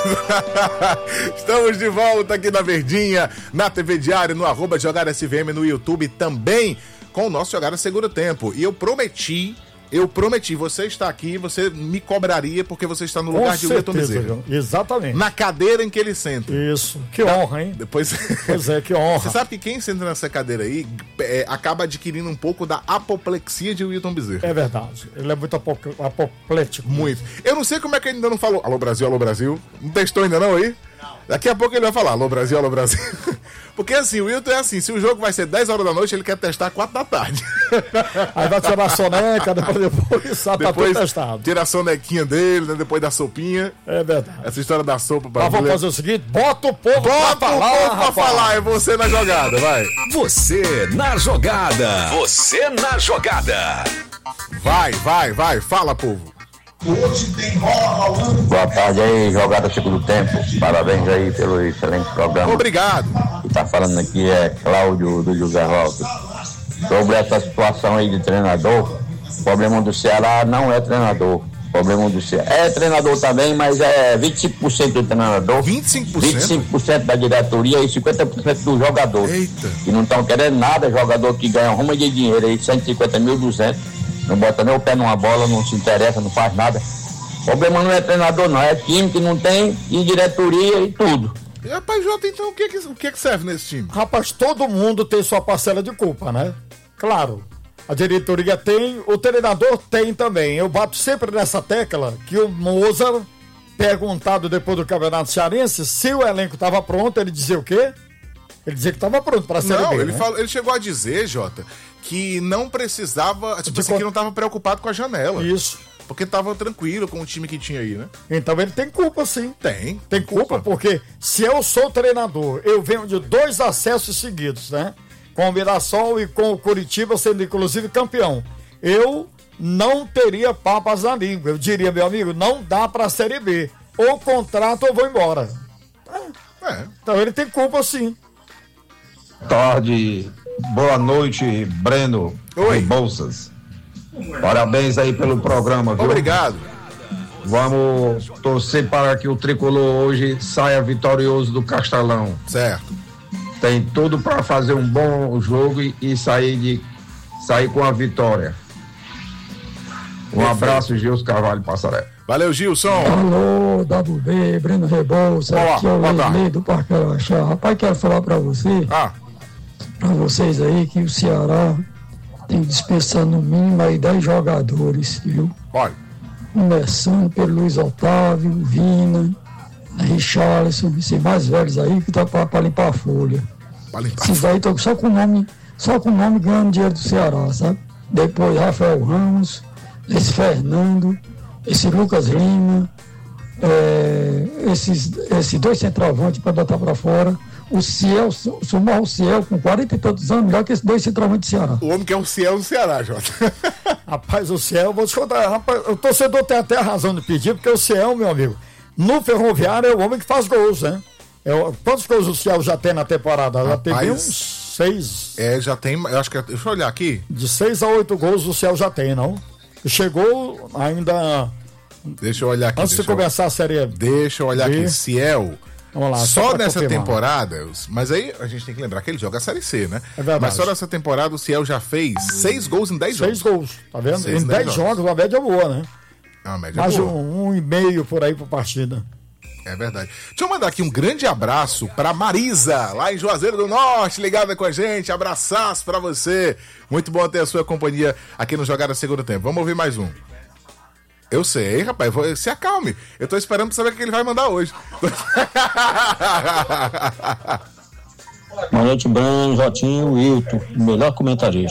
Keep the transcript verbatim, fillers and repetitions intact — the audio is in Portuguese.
Estamos de volta aqui na Verdinha, na T V Diário, no arroba Jogada S V M, no YouTube também, com o nosso Jogada Seguro Tempo. E eu prometi, eu prometi, você está aqui, você me cobraria porque você está no lugar Com de Wilton certeza, Bezerra. Exatamente. Na cadeira em que ele senta. Isso, que honra, hein? Depois... Pois é, que honra. Você sabe que quem senta nessa cadeira aí é, acaba adquirindo um pouco da apoplexia de Wilton Bezerra. É verdade, ele é muito apo- apoplético. Muito. Eu não sei como é que ele ainda não falou. Alô Brasil, alô Brasil. Não testou ainda não aí? Não. Daqui a pouco ele vai falar, alô Brasil, alô Brasil. Porque assim, o Wilton é assim, se o jogo vai ser dez horas da noite, ele quer testar quatro da tarde. Aí vai tirar a soneca, depois, depois tá Depois tudo testado. tira a sonequinha dele, né, depois da sopinha. É verdade. Essa história da sopa pra Mas vamos fazer o seguinte, bota o povo Bota pra o falar, povo pra rapaz. falar, é você na jogada, vai. Você na jogada. Você na jogada. Vai, vai, vai, fala, povo. Boa tarde aí, Jogada Segundo Tempo. Parabéns aí pelo excelente programa. Obrigado. Quem tá falando aqui é Cláudio do José Walter. Sobre essa situação aí de treinador, o problema do Ceará não é treinador. O problema do Ceará é treinador também, mas é vinte e cinco por cento do treinador, vinte e cinco por cento? vinte e cinco por cento da diretoria e cinquenta por cento do jogador. Eita. E não estão querendo nada, jogador que ganha uma de dinheiro aí, cento e cinquenta mil, duzentos. Não bota nem o pé numa bola, não se interessa, não faz nada. O problema não é treinador, não. É time que não tem, e diretoria e tudo. E, rapaz, Jota, então o que que, o que que serve nesse time? Rapaz, todo mundo tem sua parcela de culpa, né? Claro, a diretoria tem, o treinador tem também. Eu bato sempre nessa tecla que o Mozart, perguntado depois do Campeonato Cearense se o elenco estava pronto, ele dizia o quê? Ele dizia que estava pronto para a Série Não, B, ele, né? falou, ele chegou a dizer, Jota, que não precisava, tipo De assim, co- que não estava preocupado com a janela. Isso. Porque tava tranquilo com o time que tinha aí, né? Então ele tem culpa, sim. Tem. Tem culpa, porque se eu sou treinador, eu venho de dois acessos seguidos, né? Com o Mirassol e com o Curitiba sendo inclusive campeão. Eu não teria papas na língua. Eu diria, meu amigo, não dá pra Série B. Ou contrato ou vou embora. É. Então ele tem culpa, sim. Tarde, boa noite, Breno Oi. Rebouças. Parabéns aí pelo programa, viu? Obrigado. Vamos torcer para que o Tricolor hoje saia vitorioso do Castelão. Certo. Tem tudo para fazer um bom jogo e, e sair, de, sair com a vitória. Um Perfeito. abraço, Gilson Carvalho Passaré. Valeu, Gilson. Alô, W B, Breno Rebouça, Olá, aqui é o boa tarde. Wesley do Parque Araxá. Rapaz, quero falar pra você, Ah, pra vocês aí, que o Ceará tem que dispensar no mínimo aí dez jogadores, viu? olha. Começando pelo Luiz Otávio, Vina, Richarlison, esses mais velhos aí que tá pra, pra limpar a folha. Pra limpar. Esses daí estão só com o nome, só com o nome ganhando dinheiro do Ceará, sabe? Depois Rafael Ramos, esse Fernando, esse Lucas Lima, é, esses, esses dois centroavantes para botar para fora. O Ciel, somar o Ciel com quarenta e tantos anos, melhor que esses dois centroavantes do Ceará. O homem que é o Ciel do Ceará, Jota. Rapaz, o Ciel, eu vou te contar, rapaz, o torcedor tem até a razão de pedir, porque o Ciel, meu amigo, no Ferroviário é o homem que faz gols, né? É, o- quantos gols o Ciel já tem na temporada? Já Rapaz, teve uns seis, É, já tem, eu acho que, deixa eu olhar aqui. de seis a oito gols o Ciel já tem, não? Chegou ainda Deixa eu olhar aqui. antes de deixa, eu, começar a Série deixa eu olhar B. aqui. Ciel. Vamos lá, só Só pra nessa confirmar. temporada, mas aí a gente tem que lembrar que ele joga a Série C, né? É verdade. Mas só nessa temporada o Ciel já fez seis gols em dez Seis jogos. gols, tá vendo? Seis em em dez dez jogos, uma média boa, né? É uma média Mais boa. um, um e meio por aí por partida. É verdade. Deixa eu mandar aqui um grande abraço pra Marisa, lá em Juazeiro do Norte, ligada com a gente. Abraçaço pra você. Muito bom ter a sua companhia aqui no Jogada Segundo Tempo. Vamos ouvir mais um. Eu sei, rapaz. Vou, se acalme. Eu tô esperando pra saber o que ele vai mandar hoje. Boa noite, Breno, Jotinho, Wilton, o melhor comentarista.